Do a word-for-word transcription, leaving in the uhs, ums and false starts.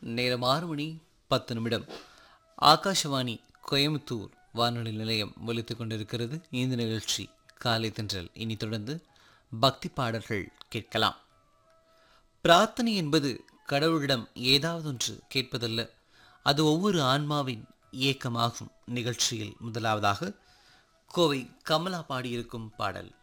நேரம் ஆறு மணி பத்து நிமிடம். ஆகாஷவாணி கோயம்புத்தூர் வானொலி நிலையம் ஒலித்துக் கொண்டிருக்கிறது. இந்த நிகழ்ச்சி காலை தென்றல். இனி தொடர்ந்து பக்தி பாடல்கள் கேட்கலாம். பிரார்த்தனை என்பது கடவுளிடம் ஏதாவதொன்று கேட்பதல்ல, அது ஒவ்வொரு ஆன்மாவின் இயக்கமாகும். நிகழ்ச்சியில் முதலாவதாக கோவை கமலா பாடியிருக்கும் பாடல்.